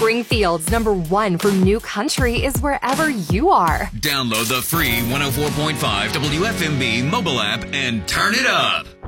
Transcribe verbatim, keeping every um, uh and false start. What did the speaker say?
Springfield's number one for new country is wherever you are. Download the free one oh four point five W F M B mobile app and turn it up.